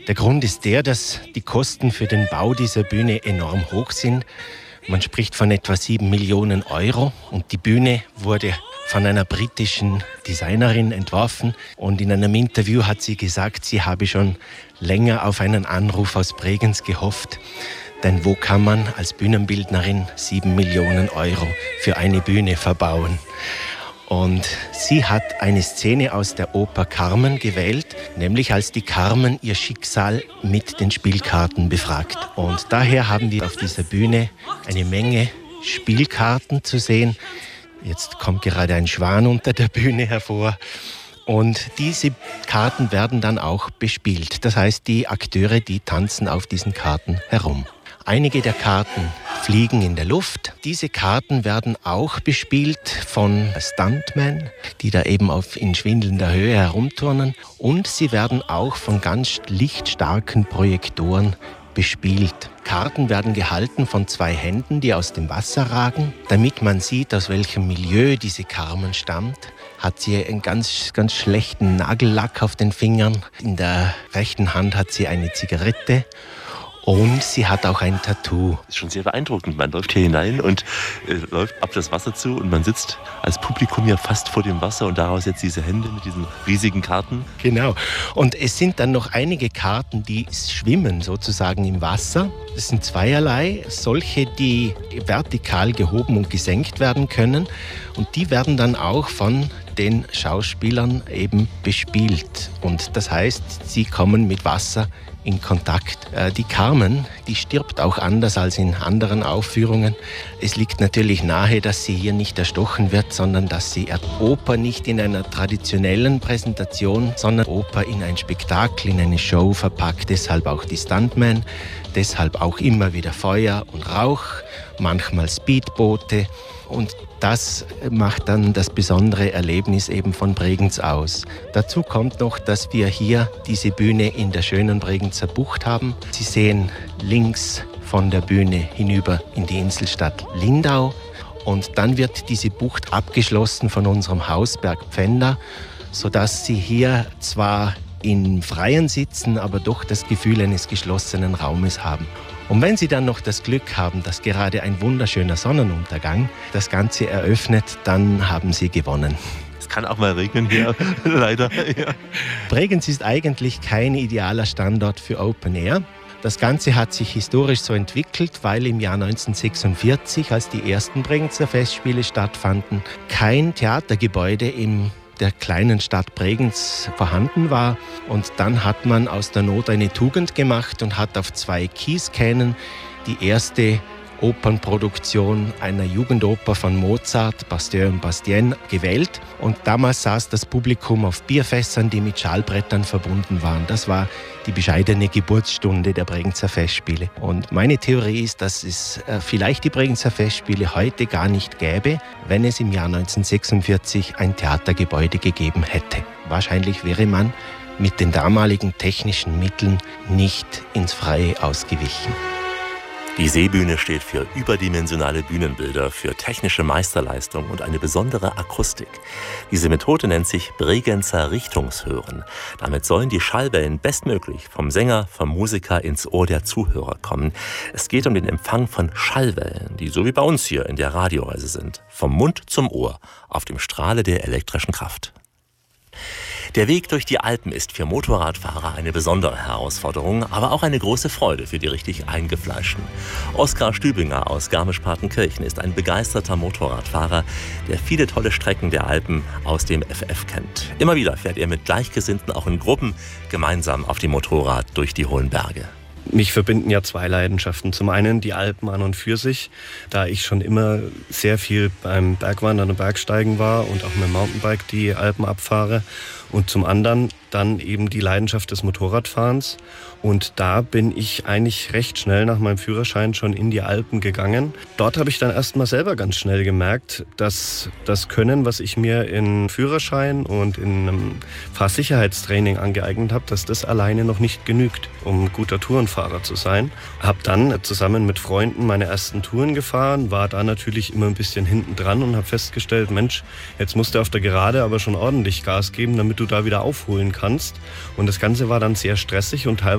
Der Grund ist der, dass die Kosten für den Bau dieser Bühne enorm hoch sind. Man spricht von etwa 7 Millionen Euro und die Bühne wurde von einer britischen Designerin entworfen. Und in einem Interview hat sie gesagt, sie habe schon länger auf einen Anruf aus Bregenz gehofft. Denn wo kann man als Bühnenbildnerin 7 Millionen Euro für eine Bühne verbauen? Und sie hat eine Szene aus der Oper Carmen gewählt, nämlich als die Carmen ihr Schicksal mit den Spielkarten befragt. Und daher haben wir auf dieser Bühne eine Menge Spielkarten zu sehen. Jetzt kommt gerade ein Schwan unter der Bühne hervor. Und diese Karten werden dann auch bespielt. Das heißt, die Akteure, die tanzen auf diesen Karten herum. Einige der Karten fliegen in der Luft. Diese Karten werden auch bespielt von Stuntmen, die da eben in schwindelnder Höhe herumturnen. Und sie werden auch von ganz lichtstarken Projektoren bespielt. Karten werden gehalten von 2 Händen, die aus dem Wasser ragen. Damit man sieht, aus welchem Milieu diese Carmen stammt, hat sie einen ganz, ganz schlechten Nagellack auf den Fingern. In der rechten Hand hat sie eine Zigarette. Und sie hat auch ein Tattoo. Das ist schon sehr beeindruckend. Man läuft hier hinein und läuft ab das Wasser zu und man sitzt als Publikum ja fast vor dem Wasser und daraus jetzt diese Hände mit diesen riesigen Karten. Genau. Und es sind dann noch einige Karten, die schwimmen sozusagen im Wasser. Das sind zweierlei. Solche, die vertikal gehoben und gesenkt werden können. Und die werden dann auch von den Schauspielern eben bespielt. Und das heißt, sie kommen mit Wasser in Kontakt. Die Carmen, die stirbt auch anders als in anderen Aufführungen. Es liegt natürlich nahe, dass sie hier nicht erstochen wird, sondern dass sie Oper nicht in einer traditionellen Präsentation, sondern Oper in ein Spektakel, in eine Show verpackt. Deshalb auch die Stuntmen, deshalb auch immer wieder Feuer und Rauch, manchmal Speedboote. Und das macht dann das besondere Erlebnis eben von Bregenz aus. Dazu kommt noch, dass wir hier diese Bühne in der schönen Bregenzer Bucht haben. Sie sehen links von der Bühne hinüber in die Inselstadt Lindau. Und dann wird diese Bucht abgeschlossen von unserem Hausberg Pfänder, sodass Sie hier zwar im Freien sitzen, aber doch das Gefühl eines geschlossenen Raumes haben. Und wenn Sie dann noch das Glück haben, dass gerade ein wunderschöner Sonnenuntergang das Ganze eröffnet, dann haben Sie gewonnen. Es kann auch mal regnen hier, leider. Ja. Bregenz ist eigentlich kein idealer Standort für Open Air. Das Ganze hat sich historisch so entwickelt, weil im Jahr 1946, als die ersten Bregenzer Festspiele stattfanden, kein Theatergebäude in der kleinen Stadt Bregenz vorhanden war. Und dann hat man aus der Not eine Tugend gemacht und hat auf 2 Kieskähnen die erste Opernproduktion einer Jugendoper von Mozart, Pasteur und Bastien, gewählt. Und damals saß das Publikum auf Bierfässern, die mit Schallbrettern verbunden waren. Das war die bescheidene Geburtsstunde der Bregenzer Festspiele. Und meine Theorie ist, dass es vielleicht die Bregenzer Festspiele heute gar nicht gäbe, wenn es im Jahr 1946 ein Theatergebäude gegeben hätte. Wahrscheinlich wäre man mit den damaligen technischen Mitteln nicht ins Freie ausgewichen. Die Seebühne steht für überdimensionale Bühnenbilder, für technische Meisterleistung und eine besondere Akustik. Diese Methode nennt sich Bregenzer Richtungshören. Damit sollen die Schallwellen bestmöglich vom Sänger, vom Musiker ins Ohr der Zuhörer kommen. Es geht um den Empfang von Schallwellen, die so wie bei uns hier in der Radioreise sind. Vom Mund zum Ohr, auf dem Strahle der elektrischen Kraft. Der Weg durch die Alpen ist für Motorradfahrer eine besondere Herausforderung, aber auch eine große Freude für die richtig Eingefleischten. Oskar Stübinger aus Garmisch-Partenkirchen ist ein begeisterter Motorradfahrer, der viele tolle Strecken der Alpen aus dem FF kennt. Immer wieder fährt er mit Gleichgesinnten auch in Gruppen gemeinsam auf dem Motorrad durch die hohen Berge. Mich verbinden ja 2 Leidenschaften. Zum einen die Alpen an und für sich, da ich schon immer sehr viel beim Bergwandern und Bergsteigen war und auch mit dem Mountainbike die Alpen abfahre. Und zum anderen dann eben die Leidenschaft des Motorradfahrens. Und da bin ich eigentlich recht schnell nach meinem Führerschein schon in die Alpen gegangen. Dort habe ich dann erstmal selber ganz schnell gemerkt, dass das Können, was ich mir in Führerschein und in einem Fahrsicherheitstraining angeeignet habe, dass das alleine noch nicht genügt, um guter Tourenfahrer zu sein. Habe dann zusammen mit Freunden meine ersten Touren gefahren, war da natürlich immer ein bisschen hinten dran und habe festgestellt, Mensch, jetzt musst du auf der Gerade aber schon ordentlich Gas geben, damit du da wieder aufholen kannst. Und das Ganze war dann sehr stressig und teilweise